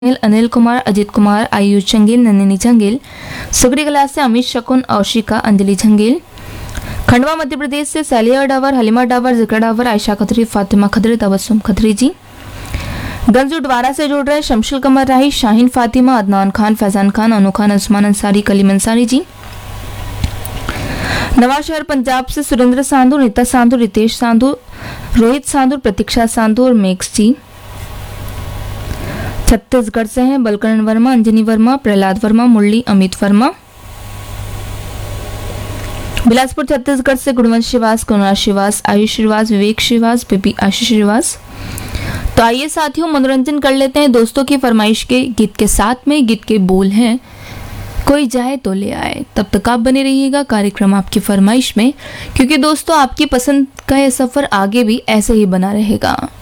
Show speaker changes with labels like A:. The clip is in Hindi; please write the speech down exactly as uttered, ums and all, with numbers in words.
A: अनिल अनिल कुमार, अजित कुमार, आयुष जंगेल, नंदिनी जंगेल। सुगड़ी कला से अमित शकुन, औशिका, अंजलि जंगेल। खंडवा मध्य प्रदेश से सलिया डावर, हलीमा डावर, जिक्र डावर, आयशा खत्री, फातिमा खत्री, तबस्सुम खत्री जी। गंजू द्वारा से जुड़ रहे शमशुल कमर राही, शाहीन फातिमा, अदनान खान, फैजान खान, अनु खान, उस्मान अंसारी, कलीम अंसारी जी। नवा शहर पंजाब से सुरेंद्र सांधु, नीता सांधु, रितेश सांधु, रोहित सांधु, प्रतीक्षा सांधु और मेक्स जी। छत्तीसगढ़ से हैं बलकरण वर्मा, अंजनी वर्मा, प्रहलाद वर्मा, मुरली, अमित वर्मा। बिलासपुर छत्तीसगढ़ से गुणवंश श्रीवास, कुणाल श्रीवास, आयुष श्रीवास, विवेक श्रीवास, पीपी आशीष श्रीवास। तो आइए साथियों मनोरंजन कर लेते हैं दोस्तों की फरमाइश के गीत के साथ में। गीत के बोल हैं कोई जाए तो ले आए। तब तक आप बने रहिएगा कार्यक्रम आपकी फरमाइश में, क्योंकि दोस्तों आपकी पसंद का यह सफर आगे भी ऐसे ही बना रहेगा।